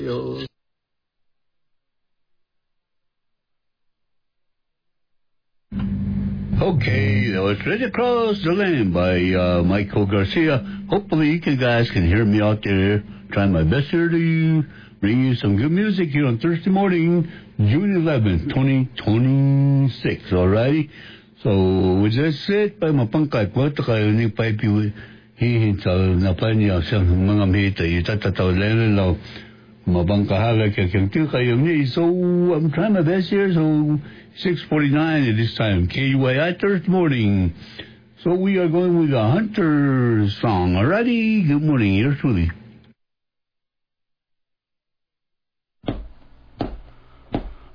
Okay, that was Straight Across the Land by Michael Garcia. Hopefully you guys can hear me out there. Trying my best here to bring you some good music here on Thursday morning, June 11th, 2026. Alrighty? So, with that said, pa mapangkat mo, kayo ni paipi hihintal na pa niya sa mga mita, itatataw lang lang. Mabangkahala kaya kayo ni. So, I'm trying my best here, so 6:49 at this time, KUAI Thursday morning. So we are going with a Hunter song. Alrighty, good morning, yours truly.